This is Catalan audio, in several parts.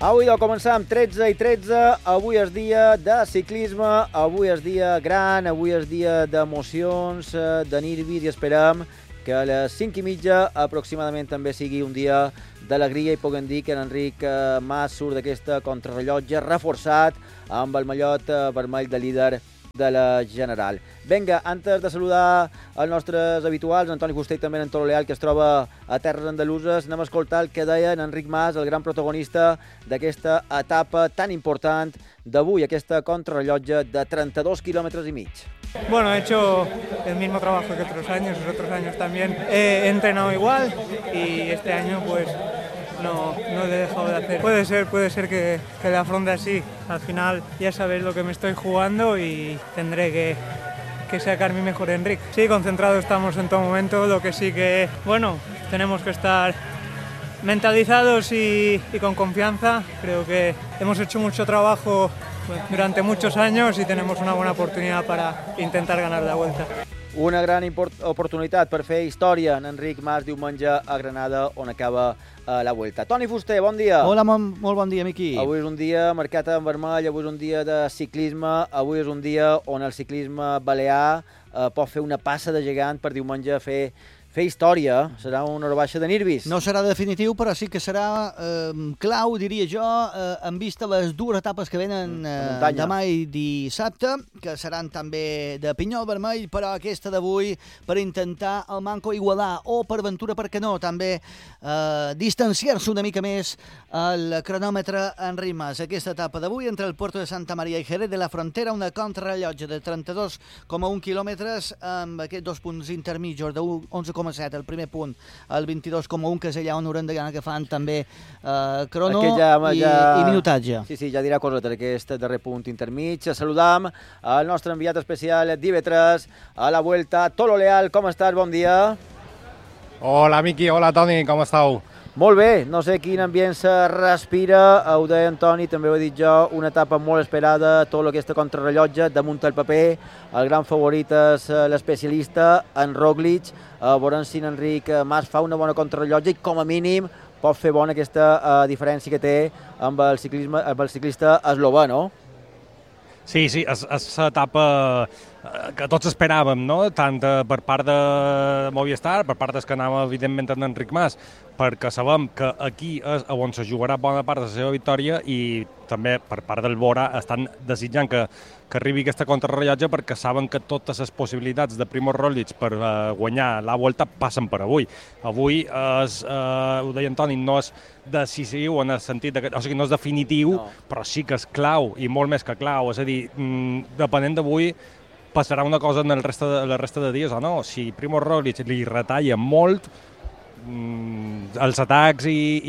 Avui començam 13:13, avui és dia de ciclisme, avui és dia gran, avui és dia d'emocions, de nervis i esperem que a les 5:30 aproximadament també sigui un dia d'alegria i puguem dir que Enric Mas surt d'aquesta contrarrellotge reforçat amb el mallot vermell de líder de la General. Vinga, antes de saludar els nostres habituals, Antoni Fuster i també en Tolo Leal, que es troba a terres andaluses, anem a escoltar el que deia Enric Mas, el gran protagonista d'aquesta etapa tan important d'avui, aquesta contrarrellotge de 32 quilòmetres i mig. Bueno, he hecho el mismo trabajo que otros años también he entrenado igual y este año pues no lo he dejado de hacer. Puede ser que le afronte así. Al final ya sabéis lo que me estoy jugando y tendré que sacar mi mejor Enric. Sí, concentrados estamos en todo momento, lo que sí que, bueno, tenemos que estar mentalizados y con confianza. Creo que hemos hecho mucho trabajo durante muchos años y tenemos una buena oportunidad para intentar ganar la Vuelta. Una gran oportunitat per fer història en Enric Mas diumenge a Granada, on acaba la Vuelta. Toni Fuster, bon dia. Hola, molt bon dia, Miqui. Avui és un dia marcat en vermell, avui és un dia de ciclisme, avui és un dia on el ciclisme balear pot fer una passa de gegant per diumenge fer història. Serà una hora baixa de nervis. No serà definitiu, però sí que serà clau, diria jo, en vista les dues etapes que venen demà i dissabte, que seran també de pinyol vermell, però aquesta d'avui per intentar el manco igualar, o per ventura, per què no, també distanciar-se una mica més el cronòmetre Enric Mas. Aquesta etapa d'avui entre el Puerto de Santa Maria i Jerez de la Frontera, una contrarrellotge de 32,1 quilòmetres amb aquests dos punts intermitjos de 11,7 el primer punt, el 22,1, que és allà on haurem d'anar agafant també crono i minutatge. Sí, ja dirà coses d'aquest darrer punt intermig. Saludam el nostre enviat especial d'IV3 a la Vuelta, Tolo Leal. Com estàs? Bon dia. Hola, Miqui. Hola, Toni. Com estàu? Molt bé, no sé quin ambient se respira, ho deia Antoni, també ho he dit jo, una etapa molt esperada, tot aquesta contrarrellotge, damunt el paper, el gran favorit és l'especialista, en Roglic, veurem si Enric Mas fa una bona contrarrellotge i com a mínim pot fer bona aquesta diferència que té amb el ciclista eslovè, no? Sí, és l'etapa que tots esperàvem, no? Tant per part de Movistar, per part del que anava, evidentment, en Enric Mas, perquè sabem que aquí és on se jugarà bona part de la seva victòria i també per part del Bora estan desitjant que arribi aquesta contrarrellotge perquè saben que totes les possibilitats de Primož Roglic per guanyar la Volta passen per avui. Avui, ho deia Antoni, no és decisiu en el sentit que, o sigui, no és definitiu, però sí que és clau i molt més que clau. És a dir, depenent d'avui, passarà una cosa en la resta de dies o no. Si Primož Roglic li retalla molt, els atacs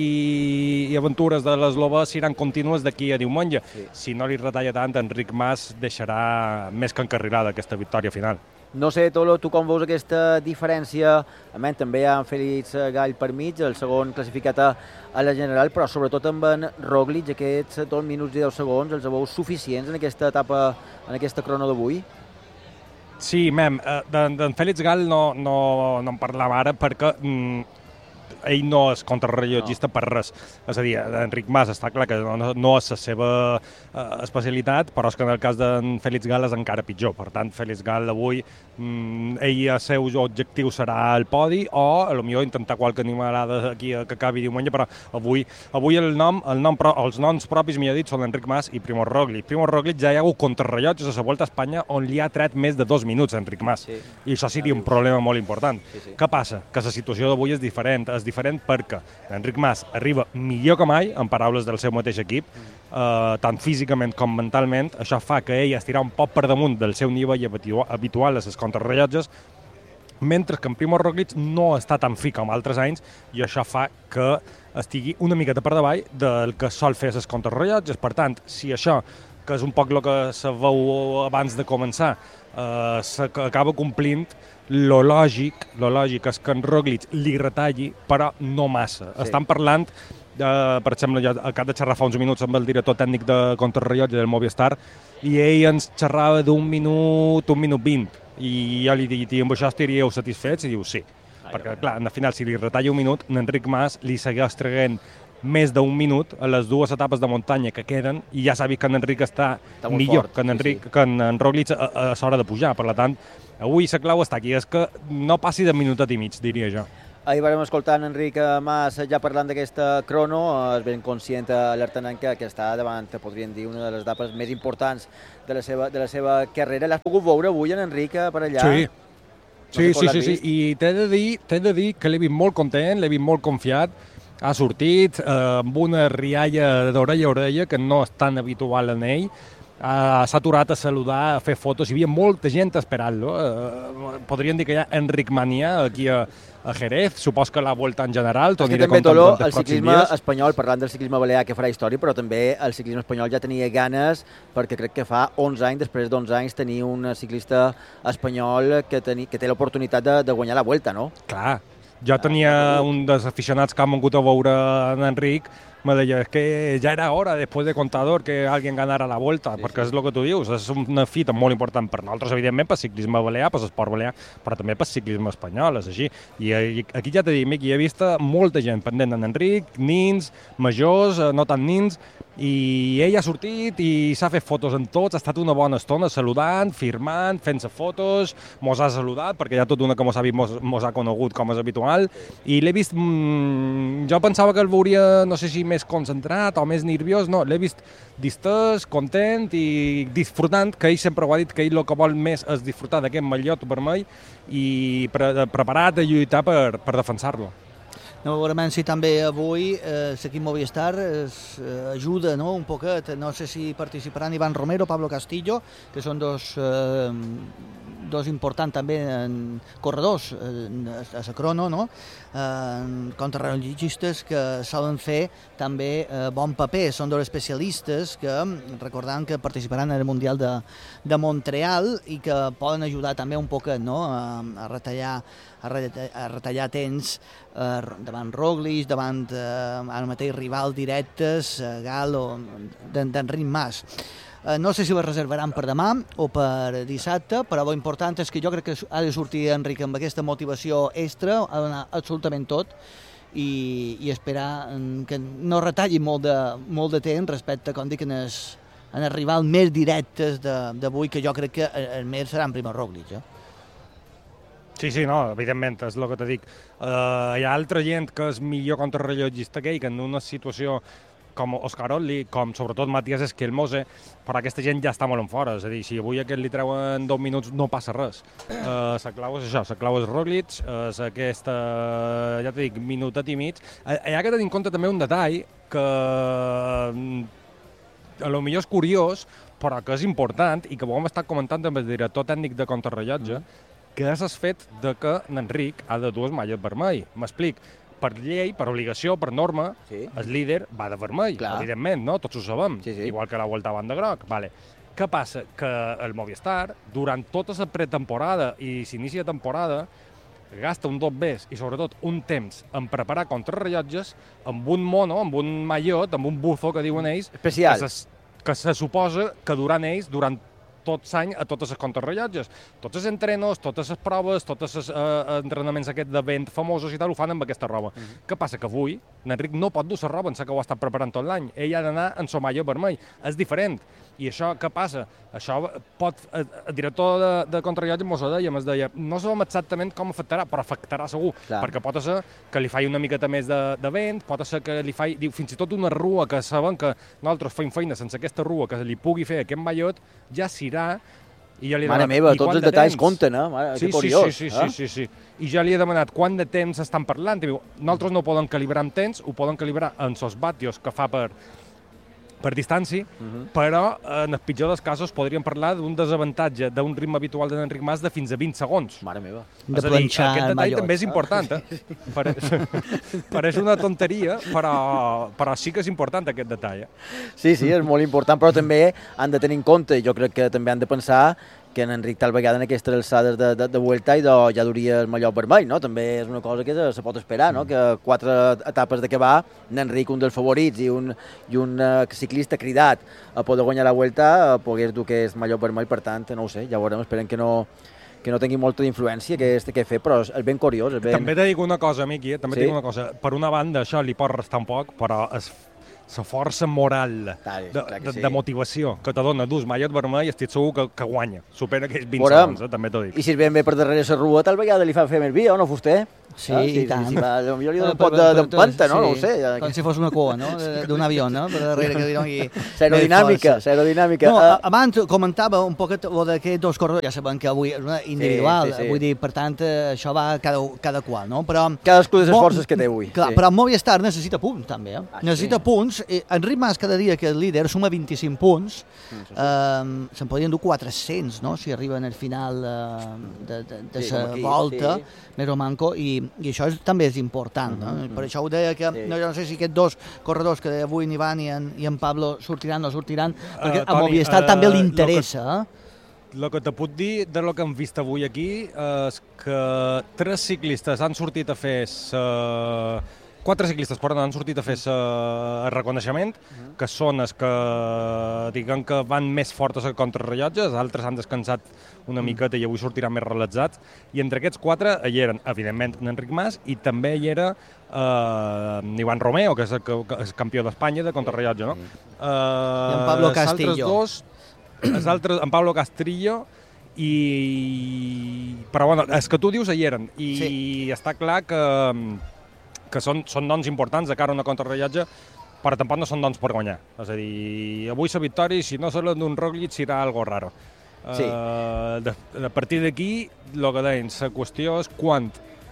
i aventures de l'eslovè seran contínues d'aquí a diumenge. Sí. Si no li retalla tant, Enric Mas deixarà més que encarrilada aquesta victòria final. No sé, Tolo, tu com veus aquesta diferència? També hi ha en Félix Gall per mig, el segon classificat a la General, però sobretot amb en Roglic, aquests 2 minuts i 10 segons, els veus suficients en aquesta etapa, en aquesta crono d'avui? Sí, d'en Félix Gall no en parlam ara perquè ell no és contrarrellotgista per res. És a dir, Enric Mas està clar que no és la seva especialitat, però és que en el cas d'en Félix Gall és encara pitjor. Per tant, Félix Gall avui, el seu objectiu serà el podi o potser intentar qualque animalada aquí que acabi diumenge, però avui els noms propis, millor dit, són Enric Mas i Primož Roglic. Primož Roglic ja hi ha hagut contrarrellotges a la Volta a Espanya on li ha tret més de 2 minuts a Enric Mas. Sí. I això seria un problema molt important. Sí. Què passa? Que la situació d'avui és diferent. És diferent perquè Enric Mas arriba millor que mai, en paraules del seu mateix equip, tant físicament com mentalment. Això fa que ell estirà un poc per damunt del seu nivell habitual a les contrarrellotges, mentre que en Primož Roglic no està tan fi com altres anys i això fa que estigui una miqueta per davall del que sol fer les contrarrellotges. Per tant, si això, que és un poc el que se veu abans de començar, s'acaba complint, lo lògic és que en Roglic li retalli, però no massa. Sí. Estan parlant, per exemple, jo acabo de xerrar fa uns minuts amb el director tècnic de contrarrellotge del Movistar i ell ens xerrava d'un minut 20, i jo li dic, i amb això estaríeu satisfets? I diu sí, perquè clar, al final si li retalla un minut, en Enric Mas li segueix traient més d'un minut a les dues etapes de muntanya que queden i ja s'ha vist que en Enric està millor que en Roglic a l'hora de pujar. Per tant, avui la clau està aquí, és que no passi de minutet i mig, diria jo. Ahir vam escoltar en Enric Mas ja parlant d'aquesta crono, és ben conscient alertant que està davant, podríem dir, una de les etapes més importants de la seva carrera. L'has pogut veure avui en Enric per allà? Sí, i t'he de dir que l'he vist molt content, l'he vist molt confiat, ha sortit amb una rialla d'orella a orella que no és tan habitual en ell, s'ha aturat a saludar, a fer fotos, hi havia molta gent esperant-lo. Podríem dir que hi ha Enric Mania aquí a Jerez, supos que la Volta en general. És que també, Tolo, el ciclisme espanyol, parlant del ciclisme balear que farà història, però també el ciclisme espanyol ja tenia ganes, perquè crec que fa 11 anys, després d'11 anys, tenir un ciclista espanyol que té l'oportunitat de guanyar la Volta, no? Clar, jo tenia un dels aficionats que han vingut a veure en Enric, me deia, és que ja era hora, després de Contador, que alguien ganara la Volta, perquè és el que tu dius, és una fita molt important per nosaltres, evidentment, per ciclisme balear, per l'esport balear, però també per ciclisme espanyol, és així. I aquí ja t'he dit, Miqui, he vist molta gent pendent d'en Enric, nins, majors, no tan nins, i ell ha sortit i s'ha fet fotos amb tots, ha estat una bona estona saludant, firmant, fent-se fotos, mos ha saludat, perquè hi ha tot una que mos ha vist, mos ha conegut com és habitual, i l'he vist, jo pensava que el veuria, no sé si més concentrat o més nerviós, no, l'he vist distès, content i disfrutant, que ell sempre ho ha dit, que ell el que vol més és disfrutar d'aquest mallot vermell i preparat a lluitar per defensar-lo. No, veurem si també avui l'equip Movistar ajuda, no, un poquet. No sé si participaran Iván Romero, Pablo Castillo, que són dos importants també corredors a la crono, no? Contrarellogistes que solen fer també bon paper. Són dos especialistes que, recordant que participaran en el Mundial de Montreal i que poden ajudar també un poquet, no?, a retallar temps davant Roglic, davant el mateix rival directes, Gal o d'Enric Mas. No sé si ho reservaran per demà o per dissabte, però l'important és que jo crec que ha de sortir Enric amb aquesta motivació extra, ha de donar absolutament tot i esperar que no retalli molt de temps respecte, com dic, en el rival més directes d'avui, que jo crec que el més serà en Primož Roglic. Sí, no, evidentment, és el que te dic. Hi ha altra gent que és millor contrarrellotgista que ell, que en una situació com Òscar Ottli, com sobretot Matías Esquelmose, però aquesta gent ja està molt en fora, és a dir, si avui aquest li treuen 2 minuts no passa res. La clau és això, la clau és Roglic, és aquesta, ja t'he dit, minutet i mig. Hi ha que tenir en compte també un detall que a lo millor és curiós, però que és important i que ho hem estat comentant amb el director tècnic de contrarrellotge, que és el fet de que Enric ha de dur el mallet vermell. M'explic. Per llei, per obligació, per norma, el líder va de vermell, evidentment, no? Tots ho sabem, igual que la Volta van de groc. Vale. Què passa? Que el Movistar, durant tota la pretemporada i s'inicia de temporada, gasta un dobbers i sobretot un temps en preparar contrarrellotges amb un mono, amb un mallot, amb un buzo, que diuen ells, especial, que se suposa que durant ells, durant tot l'any a totes les contrarrellotges. Tots els entrenos, totes les proves, tots els entrenaments aquests de vent famosos i tal, ho fan amb aquesta roba. Què passa? Que avui Enric no pot dur la roba en la que ho ha estat preparant tot l'any. Ell ha d'anar en el mallot vermell. És diferent. I això què passa? Això pot... El director de contrarrellotge mos ho deia, no sabem exactament com afectarà, però afectarà segur, perquè pot ser que li faci una miqueta més de vent, pot ser que li faci, fins i tot una rua, que sabem que nosaltres fem feina sense aquesta rua, que li pugui fer aquest mallot, ja s'irà. Mare meva, tots els detalls compten, que curiós. Sí. I ja li he demanat quant de temps estan parlant. Nosaltres no ho podem calibrar amb temps, ho podem calibrar en els vatios que fa per distància, però en el pitjor dels casos podríem parlar d'un desavantatge d'un ritme habitual d'Enric Mas de fins a 20 segons. Mare meva. De planxar aquest detall mallot. també és important. Pareix una tonteria, però sí que és important aquest detall. Sí, és molt important, però també han de tenir en compte, jo crec que també han de pensar que en Enric tal vegada en aquestes alçades de Vuelta ja duria el mallot vermell, no? També és una cosa que se pot esperar, no? Que 4 etapes de què va, Enric, un dels favorits i un ciclista cridat a poder guanyar la Vuelta, pogués dur que és mallot vermell, per tant, no ho sé, ja veurem, esperem que que no tingui molta influència que he fet, però és ben curiós. També te dic una cosa, Miqui, també dic una cosa. Per una banda, això li pot restar un poc, però la força moral de motivació que te dona dus mallet vermell, estic segur que guanya. Supera aquells 20 segons, també t'ho dic. I si es ven bé per darrere la rua, tal vegada li fa fer més via, o no, fuster? Sí, i tant. Potser li dona un pot d'empanta, no? No ho sé. Com si fos una cua, no? D'un avió, no? Per darrere que li doni Aerodinàmica. No, abans comentava un poquet d'aquests dos corredors. Ja sabem que avui és una individual, vull dir, per tant, això va cada qual, no? Cadascú de les forces que té avui. Clar, però Movistar necessita punts, també. Necessita punts. Enric Mas, cada dia que és líder, suma 25 punts. Se'n podrien dur 400, no?, si arriben al final de la volta, més o manco, i això també és important, no? Per això ho deia que jo no sé si aquests dos corredors que avui en Ivan i en Pablo sortiran o no sortiran, perquè a Movistar també li interessa. El que te puc dir de lo que hem vist avui aquí és que 3 ciclistes han sortit a fer 4 ciclistes, han sortit a fer el reconeixement, que són els que diguen que van més fortes a contrarrellotge, els altres han descansat una miqueta i avui sortiran més relaxats, i entre aquests 4 hi eren, evidentment, Enric Mas, i també hi era Ivan Romeo, que és el campió d'Espanya de contrarrellotge, no? I en Pablo Castillo. Els altres, en Pablo Castrillo, però bueno, els que tu dius hi eren, i està clar que són noms importants de cara a una contrarrellotge, però tampoc no són noms per guanyar. És a dir, avui la victòria, si no se d'un Roglic, serà algo raro. A partir d'aquí, el que deien, la qüestió és quant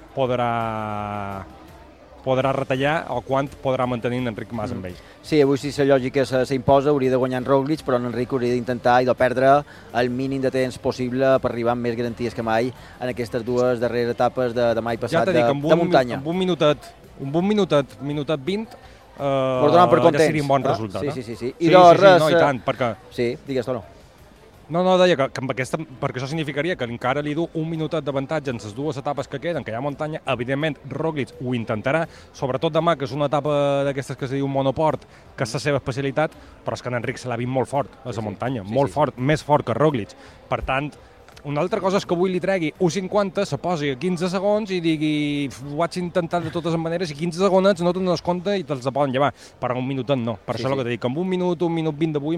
podrà retallar o quant podrà mantenir Enric Mas amb ell. Sí, avui si la lògica s'imposa, hauria de guanyar en Roglic, però en Enric hauria d'intentar i de perdre el mínim de temps possible per arribar amb més garanties que mai en aquestes dues darreres etapes de mai passat de muntanya. Amb un minutet 20, ja seria un bon resultat. Sí. I tant, perquè... Sí, digues tu no. No, deia que perquè això significaria que encara li du un minutet d'avantatge en les dues etapes que queden, que hi ha muntanya. Evidentment, Roglic ho intentarà, sobretot demà, que és una etapa d'aquestes que es diu monoport, que és la seva especialitat, però és que en Enric se l'ha vist molt fort a la muntanya, molt fort, més fort que Roglic. Per tant, una altra cosa és que avui li tregui 1.50, se posi a 15 segons i digui ho vaig intentar de totes maneres i 15 segons no te'n dones compte i te'ls poden llevar. Per un minutet no. Per això el que t'he dit, que amb un minut 20 d'avui,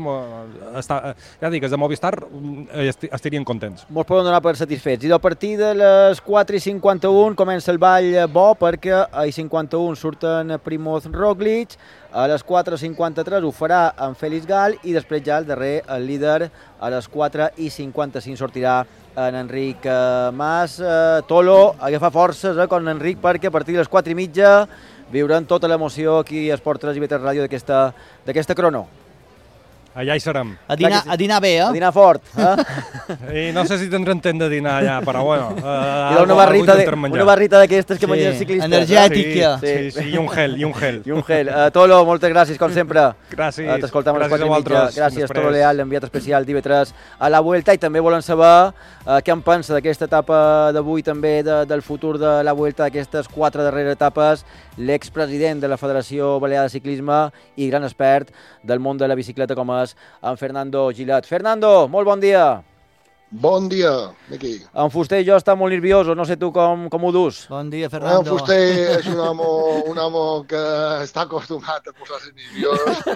ja dic, els de Movistar estarien contents. Molts poden donar per satisfets. I a partir de les 4:51 comença el ball bo, perquè a 51 surten Primož Roglic, a les 4:53 ho farà en Félix Gall i després ja el darrer, el líder, a les 4:55 sortirà en Enric Mas. Tolo, agafa forces con Enric, perquè a partir de les 4:30 viuran tota l'emoció aquí a Esport 3 i B3 Ràdio d'aquesta crono. Allà hi serem. A dinar bé, A dinar fort. I no sé si tindrem temps de dinar allà, però bueno. I una barrita d'aquestes que mengen els ciclistes. Energètica. Sí, i un gel. Tolo, moltes gràcies, com sempre. Gràcies. T'escoltem a les 4:30. Gràcies, Tolo Leal, enviat especial d'IV3 a la Vuelta. I també volen saber què en pensa d'aquesta etapa d'avui, també del futur de la Vuelta, d'aquestes 4 darreres etapes, l'expresident de la Federació Balear de Ciclisme i gran expert del món de la bicicleta com és en Fernando Gilat. Fernando, molt bon dia. Bon dia, Miqui. En Fuster i jo estem molt nerviosos, no sé tu com ho dus. Bon dia, Fernando. En Fuster és un home que està acostumat a posar-se nerviós.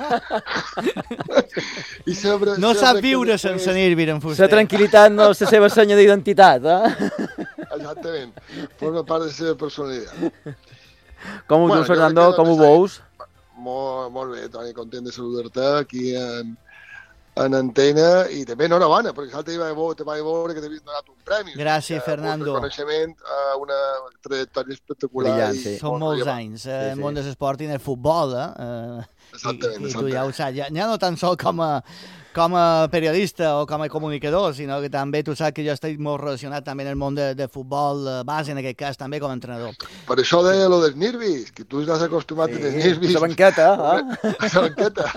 No sap viure sense nervis, en Fuster. La tranquil·litat no és la seva senya d'identitat, Exactament, forma part de la seva personalitat. Com ho dus, Fernando? Com ho veus? Molt bé, Toni, content de saludar-te aquí en antena i també enhorabona, perquè l'altre dia te vaig veure que t'havies donat un premi. Gràcies, Fernando. Un reconeixement a una trajectòria espectacular. Brillant, sí. Són molts anys, el món de l'esport i en el futbol, Exactament. I tu ja ho saps, ja no tan sol com a periodista o com a comunicador, sinó que també tu saps que jo estic molt relacionat també en el món de futbol base, en aquest cas també com a entrenador. Per això deia lo dels nervis, que tu estàs acostumat a tenir nervis. La banqueta, La banqueta.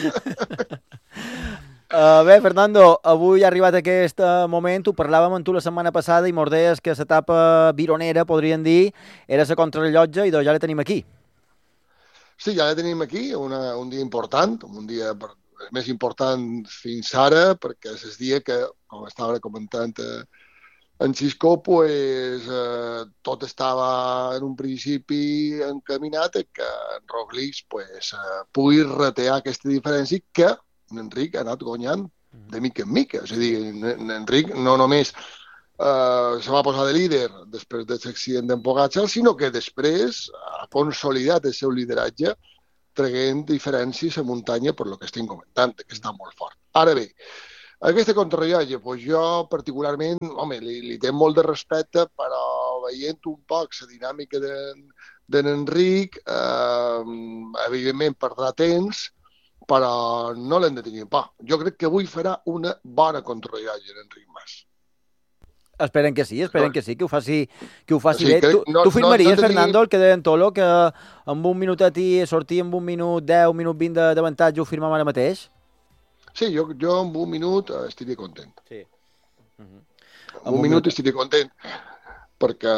Bé, Fernando, avui ha arribat aquest moment, ho parlàvem amb tu la setmana passada i mos deies que l'etapa vironera, podríem dir, era la contrarrellotge i ja la tenim aquí. Sí, ja la tenim aquí, un dia important, un dia més important fins ara, perquè és el dia que, com estava comentant en Xisco pues, tot estava en un principi encaminat que en Roglic pues, pugui retear aquesta diferència que Enric ha anat guanyant de mica en mica. És a dir, Enric no només se va posar de líder després de l'accident d'en Pogačar, sinó que després ha consolidat el seu lideratge traient diferències a muntanya per lo que estem comentant, que està molt fort. Ara bé, aquesta contrarrellotge, doncs jo particularment, home, li tenc molt de respecte, però veient un poc la dinàmica d'en Enric, evidentment perdrà temps, però no l'hem de tenir por. Jo crec que avui farà una bona contrarrellotge en Enric Mas. Esperen que sí, que ho faci bé. Tu firmaries, Fernando, el que deia en Tolo, que amb un minutet i sortir amb un minut 10, un minut 20 d'avantatge ho firmem ara mateix? Sí, jo amb un minut estaria content. Sí. Amb un minut estaria content, perquè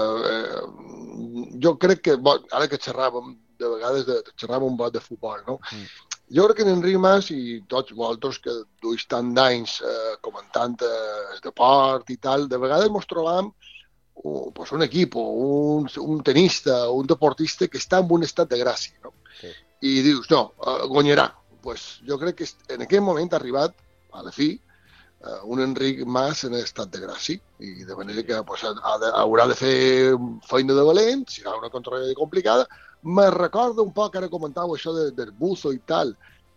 jo crec que, ara que xerràvem, de vegades xerràvem un poc de futbol, no? Jo crec que en Enric Mas i tots vosaltres que duis tant d'anys comentant el deport i tal, de vegades ens trobam un equip, un tenista, un deportista que està en un estat de gràcia, no? Sí. I dius, no, guanyarà. Pues jo crec que en aquell moment ha arribat, a la fi, un Enric Mas en estat de gràcia, i de manera que pues, haurà de fer feina de valent, serà una contrarrellotge complicada. Me recorda un poc, ara comentàveu això del Buzo i tal,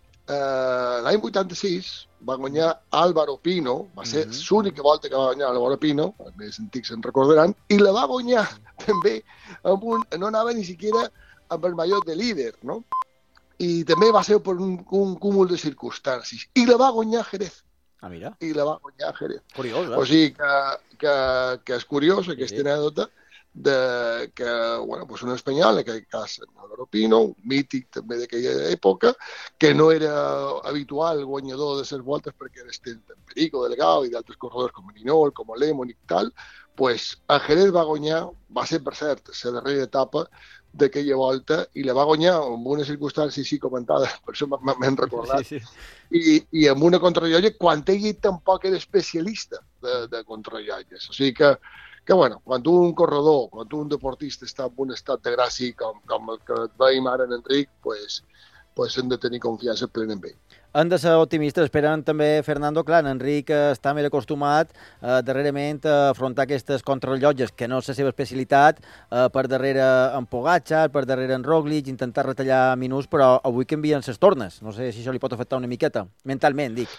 l'any 86 va guanyar Álvaro Pino, va ser l'única volta que va guanyar Álvaro Pino, els més antics se'n recordaran, i la va guanyar també, no anava ni siquiera amb el mallot de líder, no? I també va ser per un cúmul de circumstàncies. I la va guanyar Jerez. Ah, mira. I la va guanyar Jerez. Curiós, O sigui que és curiós aquesta anècdota de que, bueno, pues un espanyol, en aquell cas Álvaro Pino, un mític també d'aquella època, que no era habitual guanyador de les voltes perquè era Perico Delgado i d'altres corredors com Ninol, com Lemon i tal, pues a Jerez va guanyar, va ser per cert, la darrera etapa d'aquella volta, i la va guanyar amb una circumstància així comentada, per això m'hem recordat, i amb una contrarrellotge quan ell tampoc era especialista de contrarrellotges. O sigui que bueno, quan un corredor, quan un deportista està en un estat de gràcia com el que veiem ara en Enric, pues hem de tenir confiança plena en ell. Han de ser optimistes, esperen també, Fernando, clar, Enric està més acostumat darrerament a afrontar aquestes contrarrellotges, que no és la seva especialitat, per darrere en Pogačar, per darrere en Roglic, intentar retallar minuts, però avui canvien les tornes. No sé si això li pot afectar una miqueta, mentalment, dic.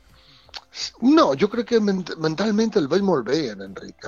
No, jo crec que mentalment el veig molt bé, en Enric.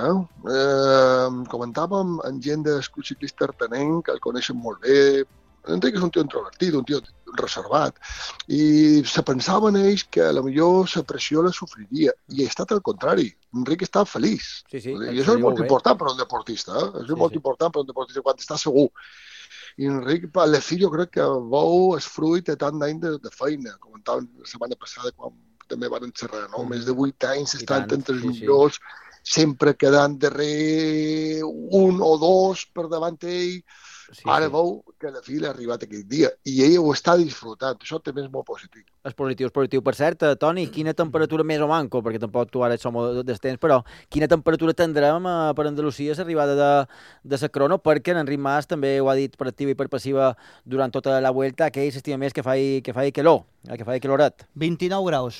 Comentàvem amb gent d'escut ciclista artenenc, que el coneixen molt bé. Enric és un tio introvertit, un tio reservat, i se pensava en ells que potser la pressió la sofriria, i ha estat al contrari. Enric està feliç. Sí, I això és molt important per un deportista. És molt important per un deportista quan està segur. I Enric, a la fi, jo crec que veu el fruit de tant d'any de feina. Comentàvem la setmana passada quan també van encerrar, no? Més de 8 anys estant entre els millors, sempre quedant darrere un o dos per davant ell. Ara veu que a la fi l'ha arribat aquell dia i ell ho està disfrutant. Això també és molt positiu. És positiu. Per cert, Toni, quina temperatura més o manco, perquè tampoc tu ara ets som del temps, però quina temperatura tindrem per Andalusia l'arribada de la crono, perquè en Enric Mas també ho ha dit per activa i per passiva durant tota la Vuelta, que ell s'estima més que faci calor, que faci caloret. 29 graus.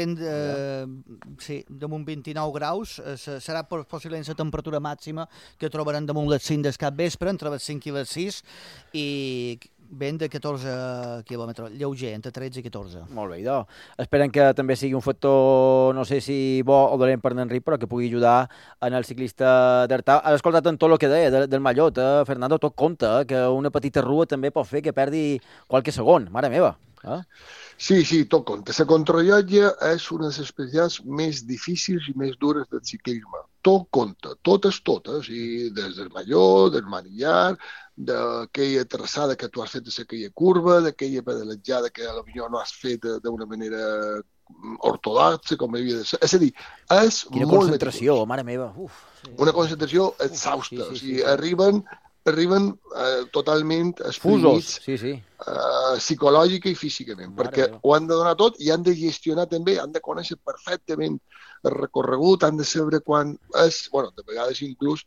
Sí, damunt 29 graus. Serà possiblement la temperatura màxima que trobarem damunt les 5 del capvespre, entre les 5 i les 6, i vent de 14 quilòmetres, lleuger, entre 13 i 14. Molt bé, idò. Esperen que també sigui un factor, no sé si bo o dolent per Enric, però que pugui ajudar en el ciclista d'Artà. Has escoltat en tot el que deia del mallot, Fernando, tot compta, que una petita rua també pot fer que perdi qualque segon, mare meva. Sí, tot compta. La contrarrellotge és una de les especialitats més difícils i més dures del ciclisme. Tot compta, totes, i des del mallot, del manillar, d'aquella traçada que tu has fet d'aquella curva, d'aquella pedalejada que potser no has fet d'una manera ortodoxa, com havia de ser. És a dir, és quina molt concentració, mare meva. Una concentració exhausta. O sigui, arriben arriben totalment exprimits psicològica i físicament, perquè ho han de donar tot i han de gestionar també, han de conèixer perfectament el recorregut, han de saber quan és, de vegades inclús,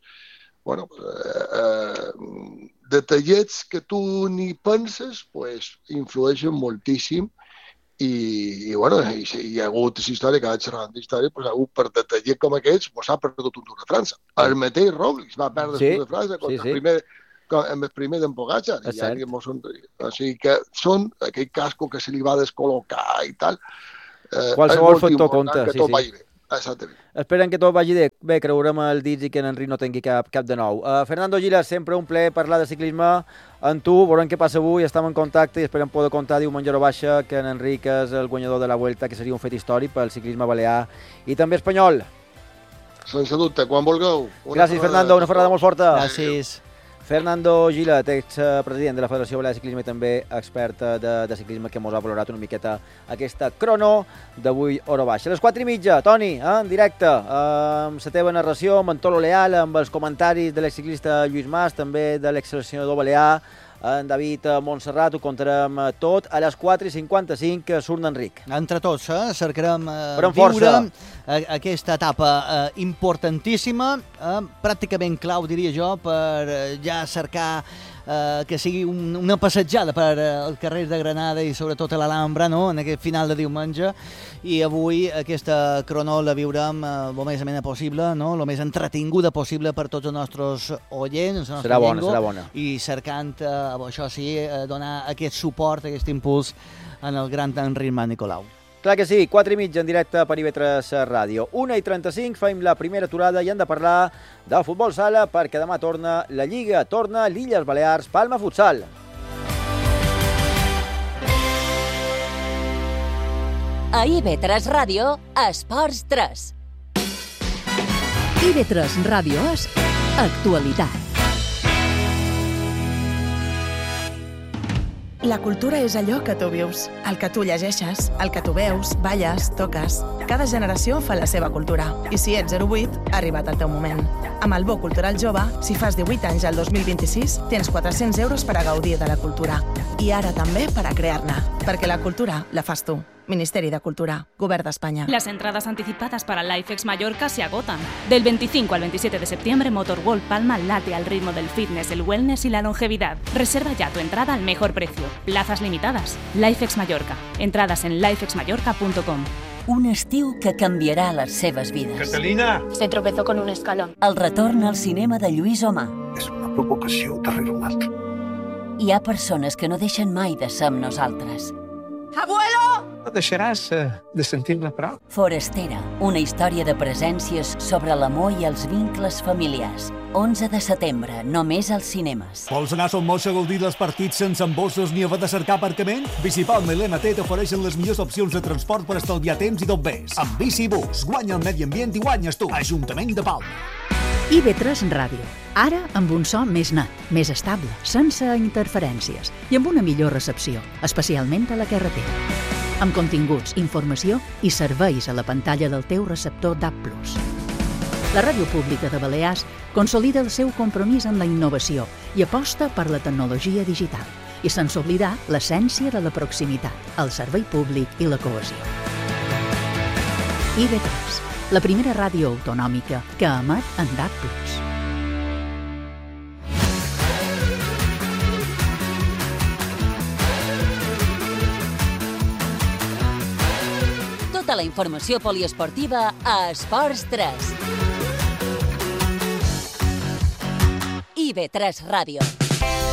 detallets que tu ni penses, influeixen moltíssim. I hi ha hagut aquesta història, cada xerrada d'història, hi ha hagut per detallet com aquests, s'ha perdut un Tour de França. El mateix Roglic va perdre el Tour de França amb el primer d'en Pogačar. O sigui que són aquell casco que se li va descol·locar i tal. Qualsevol factor compta. Que tot vagi bé. Exactament. Esperem que tot vagi bé, creurem el dits i que en Enric no tingui cap de nou. Fernando Gilas, sempre un plaer parlar de ciclisme amb tu, veurem què passa avui, estem en contacte i esperem poder comptar diumenge a baixa que en Enric és el guanyador de la Vuelta, que seria un fet històric pel ciclisme balear i també espanyol. Sense dubte, quan vulgueu. Gràcies, Fernando, una ferrada molt forta. Gràcies. Fernando Gilas, expresident de la Federació Balear de Ciclisme i també expert de ciclisme, que ens ha valorat una miqueta aquesta crono d'avui hora baixa. A les 4:30, Toni, en directe, amb la teva narració, amb en Tolo Leal, amb els comentaris de l'exciclista Lluís Mas, també de l'exseleccionador balear, en David Montserrat, ho contarem tot. A les 4:55 surt Enric. Entre tots, cercarem viure aquesta etapa importantíssima, pràcticament clau, diria jo, per ja cercar que sigui una passejada per el carrer de Granada i sobretot a l'Alhambra, no?, en aquest final de diumenge. I avui aquesta crono la viurem el més amena possible, no?, el més entretinguda possible per tots els nostres oients, serà bona. I cercant, això sí, donar aquest suport, aquest impuls en el gran Enric Mas Nicolau. Clar que sí, 4:30 en directe per IB3 Ràdio. 1:35 fem la primera aturada i hem de parlar del futbol sala perquè demà torna la Lliga, torna l'Illes Balears Palma Futsal. A IB3 Ràdio, Esports 3. IB3 Ràdio és actualitat. La cultura és allò que tu vius, el que tu llegeixes, el que tu veus, balles, toques. Cada generació fa la seva cultura. I si ets 08, ha arribat el teu moment. Amb el Bo Cultural Jove, si fas 18 anys al 2026, tens 400 euros per a gaudir de la cultura. I ara també per a crear-ne. Perquè la cultura la fas tu. Ministeri de Cultura, Govern d'Espanya. Las entradas anticipadas para LifeX Mallorca se agotan. Del 25 al 27 de septiembre, Motorworld Palma late al ritmo del fitness, el wellness y la longevidad. Reserva ya tu entrada al mejor precio. Plazas limitadas. LifeX Mallorca. Entradas en lifexmallorca.com. Un estiu que canviarà les seves vides. Catalina! Se tropezó con un escalón. El retorn al cinema de Lluís Omar. És una provocació darrere una altra. Hi ha persones que no deixen mai de ser amb nosaltres. ¡Abuelo! No deixaràs de sentir-la prou. Forastera, una història de presències sobre l'amor i els vincles familiars. 11 de setembre, només als cinemes. Vols anar a Son Moix a gaudir dels partits sense embossos ni haver de cercar aparcament? Bicipalma i l'MT t'ofereixen les millors opcions de transport per estalviar temps i tot més. Amb Bicibús, guanya el medi ambient i guanyes tu. Ajuntament de Palma. IB3 Ràdio. Ara amb un so més net, més estable, sense interferències i amb una millor recepció, especialment a la carretera. Amb continguts, informació i serveis a la pantalla del teu receptor DAB+. La Ràdio Pública de Balears consolida el seu compromís amb la innovació i aposta per la tecnologia digital. I sense oblidar l'essència de la proximitat, el servei públic i la cohesió. IB3, la primera ràdio autonòmica que emet en DAB+. Tota la informació poliesportiva a Esports 3. IB3 Ràdio.